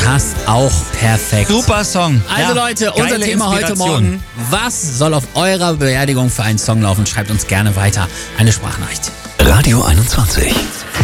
passt auch perfekt. Super Song. Also Leute, unser geile Thema heute Inspiration. Morgen. Was soll auf eurer Beerdigung für einen Song laufen? Schreibt uns gerne weiter eine Sprachnachricht. Radio 21.